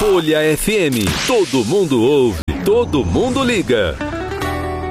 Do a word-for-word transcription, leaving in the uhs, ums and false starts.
Folha F M. Todo mundo ouve, todo mundo liga.